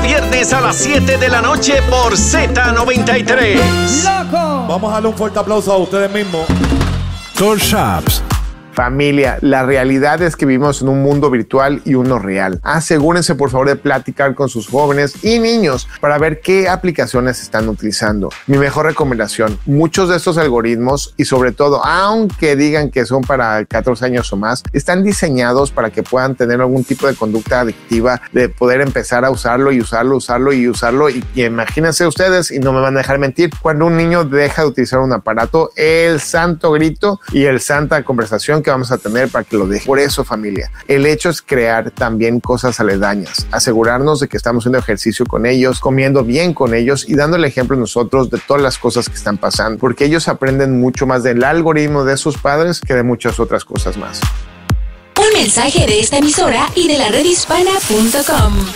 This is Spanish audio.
viernes a las 7 de la noche por Z93. ¡Loco! Vamos a darle un fuerte aplauso a ustedes mismos. Tour Shops. Familia, la realidad es que vivimos en un mundo virtual y uno real. Asegúrense por favor de platicar con sus jóvenes y niños para ver qué aplicaciones están utilizando. Mi mejor recomendación, muchos de estos algoritmos y sobre todo, aunque digan que son para 14 años o más, están diseñados para que puedan tener algún tipo de conducta adictiva, de poder empezar a usarlo y imagínense ustedes, y no me van a dejar mentir, cuando un niño deja de utilizar un aparato, el santo grito y el santa conversación que vamos a tener para que lo deje. Por eso, familia, el hecho es crear también cosas aledañas, asegurarnos de que estamos haciendo ejercicio con ellos, comiendo bien con ellos y dando el ejemplo nosotros de todas las cosas que están pasando, porque ellos aprenden mucho más del algoritmo de sus padres que de muchas otras cosas más. Un mensaje de esta emisora y de la redhispana.com.